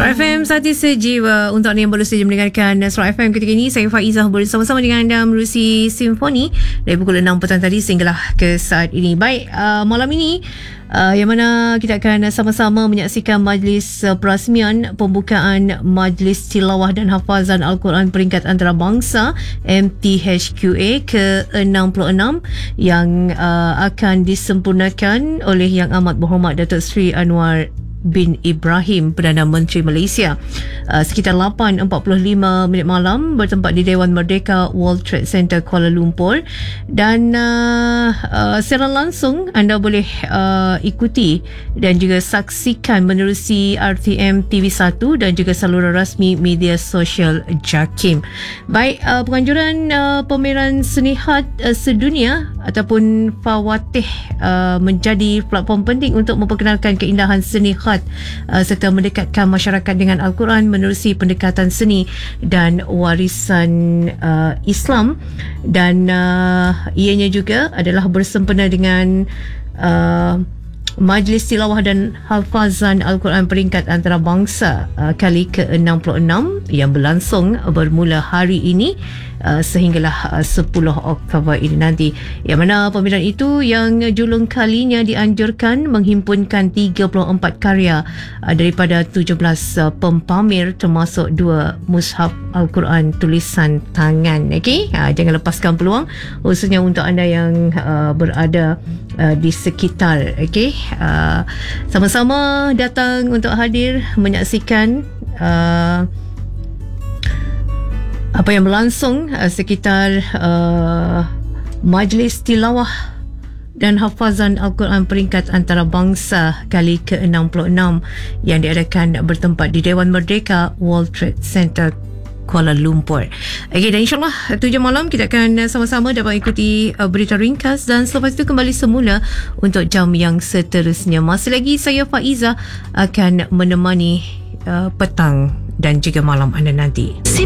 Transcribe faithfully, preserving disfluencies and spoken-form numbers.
Suara F M Sati Sejiwa. Untuk anda yang baru saja mendengarkan Suara F M ketika ini, saya Faizah bersama-sama dengan anda menerusi Simfoni dari pukul enam petang tadi sehinggalah ke saat ini. Baik, uh, malam ini uh, yang mana kita akan sama-sama menyaksikan majlis uh, perasmian pembukaan Majlis Tilawah dan Hafazan Al-Quran Peringkat Antarabangsa M T H Q A ke enam puluh enam yang uh, akan disempurnakan oleh Yang Amat Berhormat Datuk Seri Anwar bin Ibrahim, Perdana Menteri Malaysia. Uh, sekitar lapan empat puluh lima minit malam bertempat di Dewan Merdeka World Trade Center Kuala Lumpur, dan uh, uh, secara langsung anda boleh uh, ikuti dan juga saksikan menerusi R T M T V satu dan juga saluran rasmi media sosial JAKIM. Baik, uh, penganjuran uh, pameran senihat uh, sedunia ataupun Fawatih uh, menjadi platform penting untuk memperkenalkan keindahan senihat Uh, serta mendekatkan masyarakat dengan Al-Quran menerusi pendekatan seni dan warisan uh, Islam, dan uh, ianya juga adalah bersempena dengan uh, Majlis Tilawah dan Hafazan Al-Quran Peringkat Antarabangsa uh, kali ke enam puluh enam yang berlangsung bermula hari ini uh, sehinggalah uh, sepuluh Oktober ini nanti, yang mana pameran itu yang julung kalinya dianjurkan menghimpunkan tiga puluh empat karya uh, daripada tujuh belas uh, pempamer, termasuk dua mushaf Al-Quran tulisan tangan. Okey, uh, jangan lepaskan peluang, khususnya untuk anda yang uh, berada uh, di sekitar. Okey, uh, sama-sama datang untuk hadir menyaksikan uh, apa yang berlangsung uh, sekitar uh, Majlis Tilawah dan Hafazan Al-Quran Peringkat Antarabangsa kali ke enam puluh enam yang diadakan bertempat di Dewan Merdeka World Trade Center Kuala Lumpur. Okey, dan insyaAllah tujuh malam kita akan sama-sama dapat ikuti uh, berita ringkas, dan selepas itu kembali semula untuk jam yang seterusnya. Masih lagi saya Faizah akan menemani uh, petang dan juga malam anda nanti.